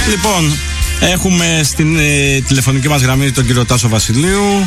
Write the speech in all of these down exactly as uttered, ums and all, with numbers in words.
Λοιπόν, έχουμε στην ε, τηλεφωνική μας γραμμή τον κύριο Τάσο Βασιλείου.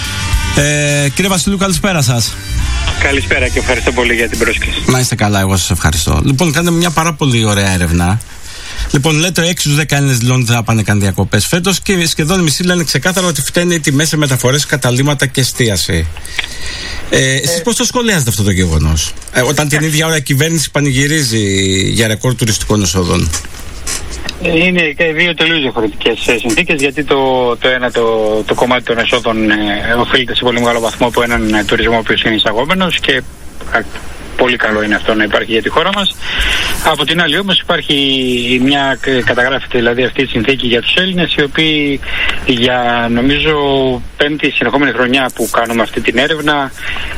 Ε, κύριε Βασιλείου, καλησπέρα σας. Καλησπέρα και ευχαριστώ πολύ για την πρόσκληση. Να είστε καλά, εγώ σας ευχαριστώ. Λοιπόν, κάνετε μια πάρα πολύ ωραία έρευνα. Λοιπόν, λέτε έξι στους δέκα Έλληνες δηλώνουν ότι θα πάνε καν διακοπές φέτος και σχεδόν μισή λένε ξεκάθαρα ότι φταίνε οι τιμές σε μεταφορές, καταλύματα και εστίαση. Ε, εσείς ε... πώς το σχολιάζετε αυτό το γεγονός, ε, όταν την ίδια ώρα η κυβέρνηση πανηγυρίζει για ρεκόρ τουριστικών εσόδων? Είναι δύο τελείως διαφορετικές συνθήκες, γιατί το, το ένα το, το κομμάτι των εσόδων ε, οφείλεται σε πολύ μεγάλο βαθμό από έναν ε, τουρισμό ο οποίος είναι εισαγόμενος και α, πολύ καλό είναι αυτό να υπάρχει για τη χώρα μας. Από την άλλη όμως υπάρχει μια, καταγράφεται δηλαδή αυτή η συνθήκη για τους Έλληνες, οι οποίοι για νομίζω πέμπτη συνεχόμενη χρονιά που κάνουμε αυτή την έρευνα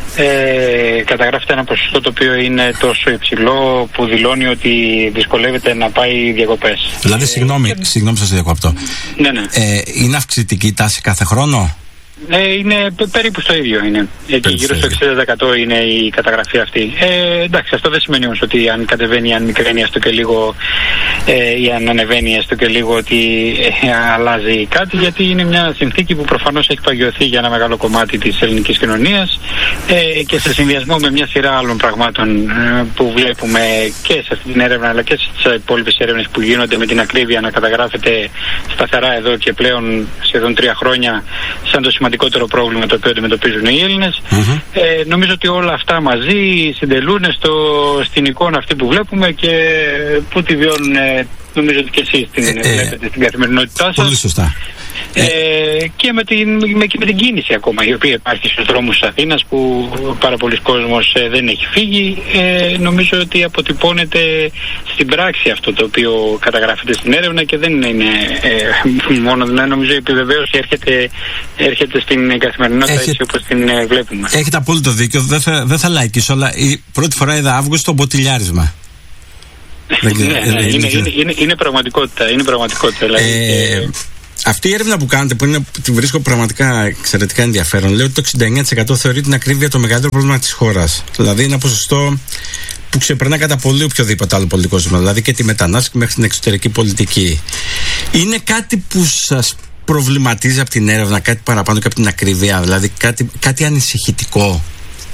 ε, καταγράφεται ένα ποσοστό το οποίο είναι τόσο υψηλό που δηλώνει ότι δυσκολεύεται να πάει διακοπές. Δηλαδή, συγγνώμη, ε, συγγνώμη σας διακόπτω. Ναι, ναι. Ε, είναι αυξητική η τάση κάθε χρόνο? Ε, είναι περίπου στο ίδιο είναι. Εκεί γύρω στο εξήντα τοις εκατό είναι η καταγραφή αυτή. Ε, εντάξει, αυτό δεν σημαίνει όμως ότι αν κατεβαίνει, αν μικραίνει έστω και λίγο ε, ή αν ανεβαίνει έστω και λίγο ότι ε, αλλάζει κάτι, γιατί είναι μια συνθήκη που προφανώς έχει παγιωθεί για ένα μεγάλο κομμάτι της ελληνικής κοινωνίας ε, και σε συνδυασμό με μια σειρά άλλων πραγμάτων ε, που βλέπουμε και σε αυτή την έρευνα αλλά και στις υπόλοιπες έρευνες που γίνονται με την ακρίβεια να καταγράφεται σταθερά εδώ και πλέον σχεδόν τρία χρόνια σαν το σημαντικότερο πρόβλημα το οποίο αντιμετωπίζουν οι Έλληνες. Mm-hmm. Ε, νομίζω ότι όλα αυτά μαζί συντελούν στο, στην εικόνα αυτή που βλέπουμε και που τη βιώνουν, νομίζω ότι και εσείς την ε, βλέπετε ε, στην καθημερινότητά σας. Πολύ σωστά. Ε, ε, και, με την, με, και με την κίνηση ακόμα η οποία υπάρχει στους δρόμους της Αθήνας που πάρα πολλοί κόσμος ε, δεν έχει φύγει. Ε, νομίζω ότι αποτυπώνεται στην πράξη αυτό το οποίο καταγράφεται στην έρευνα και δεν είναι ε, μόνο, νομίζω η επιβεβαίωση έρχεται, έρχεται στην καθημερινότητα Έχε... έτσι όπως την ε, βλέπουμε. Έχετε απόλυτο δίκιο, δεν θα, δεν θα λαϊκίσω, αλλά η πρώτη φορά είδα Αύγουστο μποτιλιάρισμα. ναι, ναι, είναι, είναι, είναι, είναι πραγματικότητα, είναι πραγματικότητα δηλαδή, ε, ε, αυτή η έρευνα που κάνετε, που είναι, τη βρίσκω πραγματικά εξαιρετικά ενδιαφέρον, λέει ότι το εξήντα εννέα τοις εκατό θεωρεί την ακρίβεια το μεγαλύτερο πρόβλημα της χώρας. Δηλαδή ένα ποσοστό που ξεπερνά κατά πολύ οποιοδήποτε άλλο πολιτικό ζήτημα, δηλαδή και τη μετανάστευση μέχρι την εξωτερική πολιτική. Είναι κάτι που σας προβληματίζει από την έρευνα, κάτι παραπάνω και από την ακρίβεια, δηλαδή κάτι, κάτι ανησυχητικό?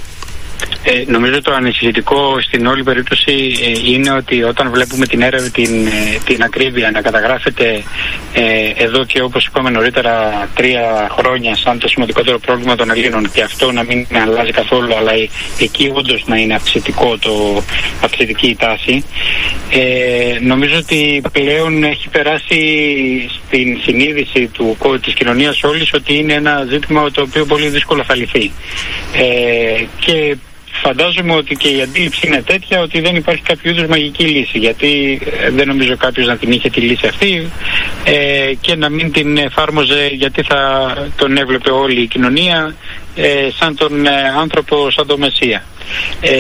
Ε, νομίζω το ανησυχητικό στην όλη περίπτωση ε, είναι ότι όταν βλέπουμε την έρευνα, την, ε, την ακρίβεια να καταγράφεται ε, εδώ και όπως είπαμε νωρίτερα τρία χρόνια σαν το σημαντικότερο πρόβλημα των Ελλήνων και αυτό να μην αλλάζει καθόλου, αλλά ε, εκεί όντως να είναι αυξητικό το, αυξητική η τάση, ε, νομίζω ότι πλέον έχει περάσει στην συνείδηση του, της κοινωνίας όλης ότι είναι ένα ζήτημα το οποίο πολύ δύσκολα θα λυθεί. Ε, και φαντάζομαι ότι και η αντίληψη είναι τέτοια ότι δεν υπάρχει κάποιο είδους μαγική λύση, γιατί δεν νομίζω κάποιος να την είχε τη λύση αυτή ε, και να μην την εφάρμοζε, γιατί θα τον έβλεπε όλη η κοινωνία ε, σαν τον ε, άνθρωπο, σαν τον Μεσσία. Ε,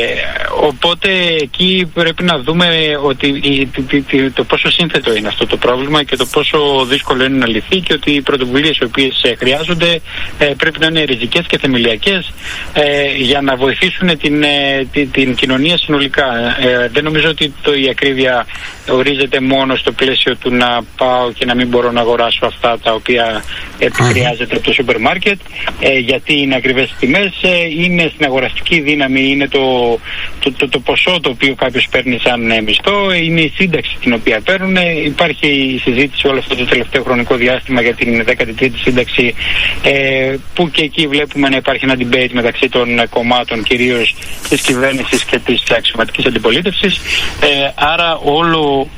οπότε εκεί πρέπει να δούμε ότι η, τη, τη, το πόσο σύνθετο είναι αυτό το πρόβλημα και το πόσο δύσκολο είναι να λυθεί και ότι οι πρωτοβουλίες οι οποίες ε, χρειάζονται ε, πρέπει να είναι ριζικές και θεμελιακές ε, για να βοηθήσουν την, ε, την, την κοινωνία συνολικά. Ε, δεν νομίζω ότι το, η ακρίβεια ορίζεται μόνο στο πλαίσιο του να πάω και να μην μπορώ να αγοράσω αυτά τα οποία ε, χρειάζεται από το σούπερ μάρκετ ε, γιατί είναι ακριβές τιμές, ε, είναι στην αγοραστική δύναμη, είναι το, το, το, το ποσό το οποίο κάποιος παίρνει σαν ε, μισθό, είναι η σύνταξη την οποία παίρνουν. Υπάρχει η συζήτηση όλο αυτό το τελευταίο χρονικό διάστημα για την δέκατη τρίτη σύνταξη ε, που και εκεί βλέπουμε να υπάρχει ένα debate μεταξύ των ε, κομμάτων, κυρίως της κυβέρνησης και της αξιωματικής αντιπολίτευσης. Ε, άρα όλο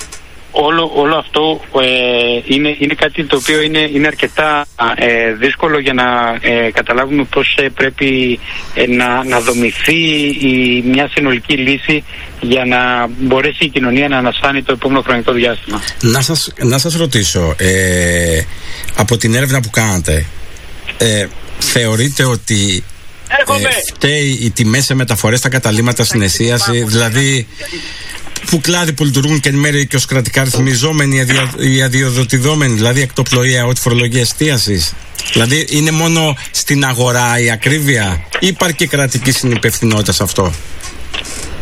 Όλο, όλο αυτό ε, είναι, είναι κάτι το οποίο είναι, είναι αρκετά ε, δύσκολο για να ε, καταλάβουμε πώς ε, πρέπει ε, να, να δομηθεί η, μια συνολική λύση για να μπορέσει η κοινωνία να ανασάνει το επόμενο χρονικό διάστημα. Να σας, να σας ρωτήσω, ε, από την έρευνα που κάνατε, ε, θεωρείτε ότι ε, φταίει οι τιμές σε μεταφορές, στα καταλύματα, στην εστίαση, δηλαδή που κλάδοι που λειτουργούν και εν μέρει και ως κρατικά ρυθμιζόμενοι ή αδειοδοτηδόμενοι, δηλαδή εκτοπλοεία, ό,τι φορολογία εστίασης? Δηλαδή είναι μόνο στην αγορά η ακρίβεια ή υπάρχει και κρατική συνυπευθυνότητα σε αυτό?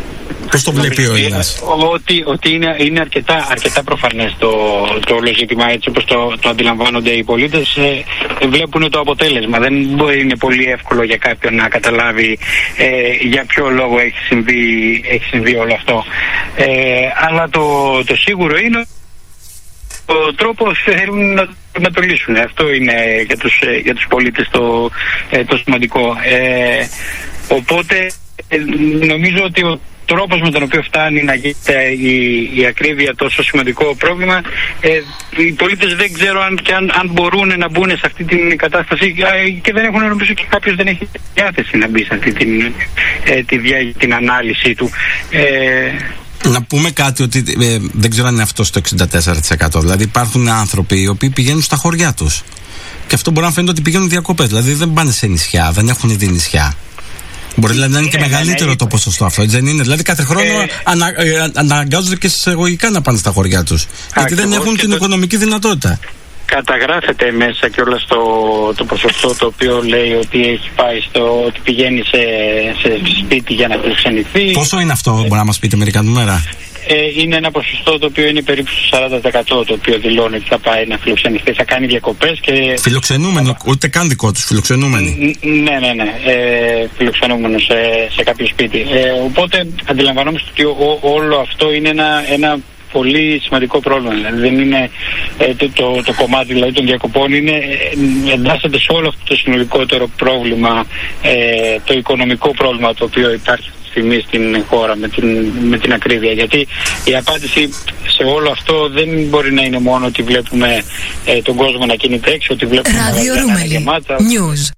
Πώς το βλέπει ο Έλληνας? Ότι, ότι είναι, είναι αρκετά, αρκετά προφανές το, το όλο ζήτημα, έτσι όπως το, το αντιλαμβάνονται οι πολίτες. Ε, βλέπουν το αποτέλεσμα. Δεν μπορεί, είναι πολύ εύκολο για κάποιον να καταλάβει ε, για ποιο λόγο έχει συμβεί, έχει συμβεί όλο αυτό. Ε, αλλά το, το σίγουρο είναι ο τρόπος θέλουν να, να το λύσουν. Αυτό είναι για τους, για τους πολίτες το, το σημαντικό. Ε, οπότε νομίζω ότι ο τρόπος με τον οποίο φτάνει να γίνεται η, η ακρίβεια τόσο σημαντικό πρόβλημα, ε, οι πολίτες δεν ξέρω αν, και αν, αν μπορούν να μπουν σε αυτή την κατάσταση και δεν έχουν, νομίζω και κάποιος δεν έχει διάθεση να μπει σε αυτή την, ε, τη, την ανάλυση του. Ε, Να πούμε κάτι ότι ε, δεν ξέρω αν είναι αυτό το εξήντα τέσσερα τοις εκατό. Δηλαδή υπάρχουν άνθρωποι οι οποίοι πηγαίνουν στα χωριά τους. Και αυτό μπορεί να φαίνεται ότι πηγαίνουν διακοπές. Δηλαδή δεν πάνε σε νησιά, δεν έχουν δει νησιά. Μπορεί δηλαδή να είναι και μεγαλύτερο το ποσοστό αυτό, έτσι δεν είναι? Δηλαδή κάθε χρόνο ε, ανα, ε, αναγκάζονται και εισαγωγικά να πάνε στα χωριά τους. Γιατί δεν έχουν την το... οικονομική δυνατότητα. Καταγράφεται μέσα και όλα στο το ποσοστό το οποίο λέει ότι έχει πάει στο ότι πηγαίνει σε, σε σπίτι για να φιλοξενηθεί. Πόσο είναι αυτό, μπορεί να μας πείτε μερικά νούμερα? Ε, είναι ένα ποσοστό το οποίο είναι περίπου στο σαράντα τοις εκατό το οποίο δηλώνει ότι θα πάει να φιλοξενηθεί, θα κάνει διακοπές και... Φιλοξενούμενοι, ούτε καν δικό τους, φιλοξενούμενοι. Ναι, ναι, ναι, ε, φιλοξενούμενο σε, σε κάποιο σπίτι. Ε, οπότε αντιλαμβανόμαστε ότι ό, όλο αυτό είναι ένα, ένα πολύ σημαντικό πρόβλημα. Δηλαδή δεν είναι ε, το, το, το κομμάτι δηλαδή, των διακοπών, είναι, ε, εντάσσεται σε όλο αυτό το συνολικότερο πρόβλημα, ε, το οικονομικό πρόβλημα το οποίο υπάρχει στιγμή στην χώρα με την, με την ακρίβεια. Γιατί η απάντηση σε όλο αυτό δεν μπορεί να είναι μόνο ότι βλέπουμε ε, τον κόσμο να κινείται έξω, ότι βλέπουμε τα γεμάτα. News.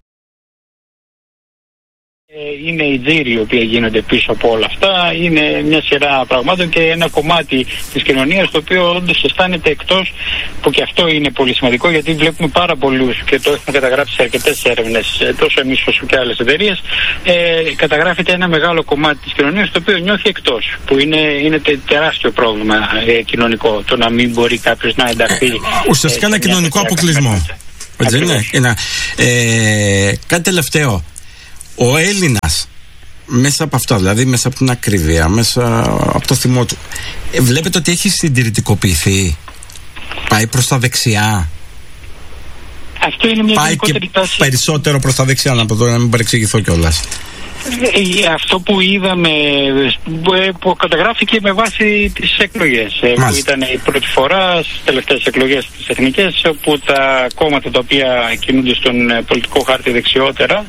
Είναι οι τζίροι οι οποίοι γίνονται πίσω από όλα αυτά, είναι μια σειρά πραγμάτων και ένα κομμάτι της κοινωνίας το οποίο όντως αισθάνεται εκτός, που και αυτό είναι πολύ σημαντικό γιατί βλέπουμε πάρα πολλούς και το έχουμε καταγράψει σε αρκετές έρευνες, τόσο εμείς όσο και άλλες εταιρείες, ε, καταγράφεται ένα μεγάλο κομμάτι της κοινωνίας το οποίο νιώθει εκτός, που είναι, είναι τε, τεράστιο πρόβλημα ε, κοινωνικό, το να μην μπορεί κάποιος να ενταχθεί. Ουσιαστικά ε, ένα κοινωνικό αποκλεισμό. Ένα, ε, κάτι τελευταίο. Ο Έλληνας μέσα από αυτό, δηλαδή μέσα από την ακρίβεια, μέσα από το θυμό του, βλέπετε ότι έχει συντηρητικοποιηθεί? Πάει προς τα δεξιά? Αυτό είναι μια πάει και τάση. Περισσότερο προς τα δεξιά, να, να μην παρεξηγηθώ κιόλας. Αυτό που είδαμε, που καταγράφηκε με βάση τις εκλογές, που ήταν η πρώτη φορά στις τελευταίες εκλογές τις εθνικές, όπου τα κόμματα τα οποία κινούνται στον πολιτικό χάρτη δεξιότερα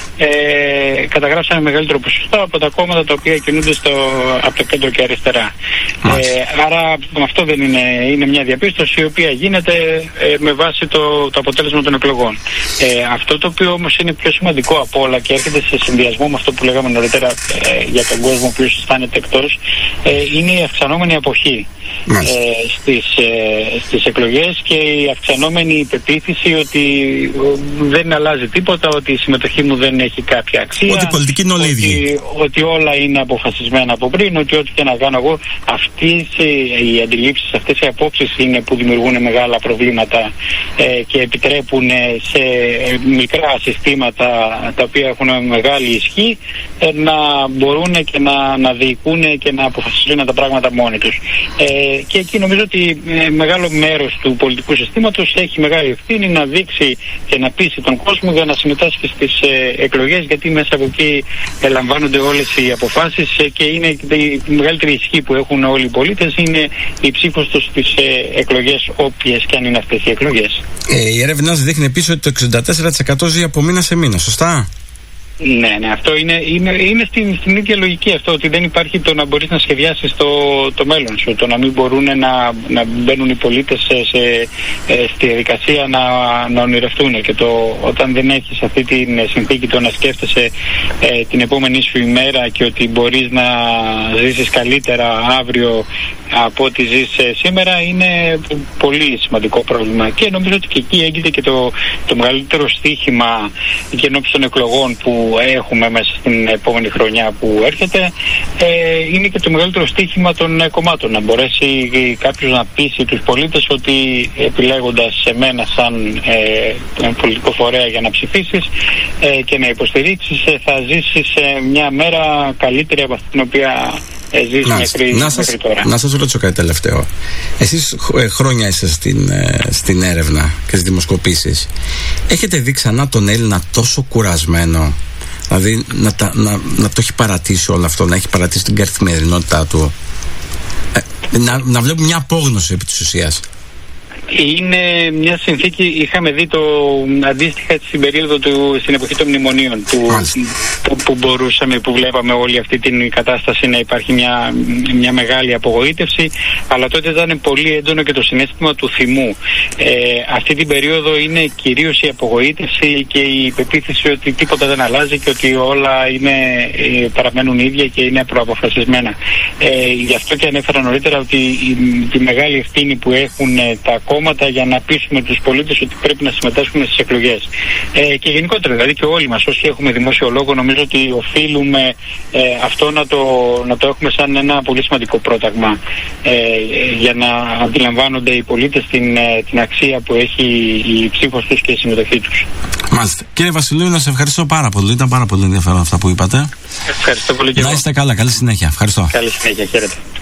ε, καταγράψανε μεγαλύτερο ποσοστό από τα κόμματα τα οποία κινούνται στο, από το κέντρο και αριστερά. Ε, άρα αυτό δεν είναι, είναι μια διαπίστωση η οποία γίνεται ε, με βάση το, το αποτέλεσμα των εκλογών. Ε, αυτό το οποίο όμως είναι πιο σημαντικό από όλα και έρχεται σε συνδυασμό με αυτό που λέγαμε νωρίτερα ε, για τον κόσμο που αισθάνεται εκτός, ε, είναι η αυξανόμενη αποχή ε, στις, ε, στις εκλογές και η αυξανόμενη πεποίθηση ότι δεν αλλάζει τίποτα, ότι η συμμετοχή μου δεν έχει κάποια αξία, ότι η πολιτική είναι όλοι ίδιοι, ότι, ότι όλα είναι αποφασισμένα από πριν, ότι ό,τι και να κάνω εγώ. Αυτές οι αντιλήψεις, αυτές οι απόψεις είναι που δημιουργούν μεγάλα προβλήματα ε, και επιτρέπουν σε μικρά συστήματα τα οποία έχουν μεγάλη ισχύ ε, να μπορούν και να, να διοικούν και να αποφασίζουν τα πράγματα μόνοι τους. Ε, και εκεί νομίζω ότι ε, μεγάλο μέρος του πολιτικού συστήματος έχει μεγάλη ευθύνη να δείξει και να πείσει τον κόσμο για να συμμετάσχει στις ε, εκλογές, γιατί μέσα από εκεί ε, λαμβάνονται όλες οι αποφάσεις ε, και είναι η μεγαλύτερη ισχύ που έχουν όλοι οι πολίτες είναι η ψήφος τους στις ε, εκλογές, όποιες και αν είναι αυτές οι εκλογές. Ε, η έρευνα δείχνει επίσης ότι το εξήντα τέσσερα τοις εκατό ζει από μήνα σε μήνα, σωστά? Ναι, ναι, αυτό είναι, είναι, είναι στην, στην ίδια λογική αυτό, ότι δεν υπάρχει το να μπορείς να σχεδιάσεις το, το μέλλον σου, το να μην μπορούν να, να μπαίνουν οι πολίτες σε, σε, ε, στη διαδικασία να, να ονειρευτούν, και το, όταν δεν έχεις αυτή τη συνθήκη το να σκέφτεσαι ε, την επόμενη σου ημέρα και ότι μπορείς να ζήσεις καλύτερα αύριο από ό,τι ζεις ε, σήμερα, είναι πολύ σημαντικό πρόβλημα και νομίζω ότι και εκεί έγκυται και το, το μεγαλύτερο στοίχημα και ενώπιση των εκλογών που έχουμε μέσα στην επόμενη χρονιά που έρχεται, ε, είναι και το μεγαλύτερο στοίχημα των ε, κομμάτων, να μπορέσει κάποιος να πείσει τους πολίτες ότι επιλέγοντας εμένα σαν ε, πολιτικό φορέα για να ψηφίσεις ε, και να υποστηρίξεις, ε, θα ζήσεις ε, μια μέρα καλύτερη από αυτή την οποία ε, ζήσει μέχρι, να μέχρι σας, τώρα. Να σας ρωτήσω κάτι τελευταίο. Εσείς ε, χρόνια είστε στην, ε, στην έρευνα και στις δημοσκοπήσεις. Έχετε δει ξανά τον Έλληνα τόσο κουρασμένο, δηλαδή να, τα, να, να το έχει παρατήσει όλο αυτό, να έχει παρατήσει την καθημερινότητά του, ε, να, να βλέπει μια απόγνωση επί της ουσίας? Είναι μια συνθήκη, είχαμε δει το αντίστοιχα στην περίοδο του, στην εποχή των μνημονίων που, που, που μπορούσαμε, που βλέπαμε όλη αυτή την κατάσταση να υπάρχει μια, μια μεγάλη απογοήτευση, αλλά τότε ήταν πολύ έντονο και το συναίσθημα του θυμού. Ε, αυτή την περίοδο είναι κυρίως η απογοήτευση και η πεποίθηση ότι τίποτα δεν αλλάζει και ότι όλα είναι, παραμένουν ίδια και είναι προαποφασισμένα. Ε, γι' αυτό και ανέφερα νωρίτερα ότι η, η μεγάλη ευθύνη που έχουν τα κόμματα για να πείσουμε τους πολίτες ότι πρέπει να συμμετάσχουμε στις εκλογές. Ε, και γενικότερα, δηλαδή και όλοι μας όσοι έχουμε δημόσιο λόγο, νομίζω ότι οφείλουμε ε, αυτό να το, να το έχουμε σαν ένα πολύ σημαντικό πρόταγμα ε, για να αντιλαμβάνονται οι πολίτες την, την αξία που έχει η ψήφος τους και η συμμετοχή τους. Μάλιστα. Κύριε Βασιλείου, να σε ευχαριστώ πάρα πολύ. Ήταν πάρα πολύ ενδιαφέρον αυτά που είπατε. Ευχαριστώ πολύ και εγώ. Να είστε καλά. Καλή συνέχεια. Ευχαριστώ. Καλή συνέχεια. Χαίρετε.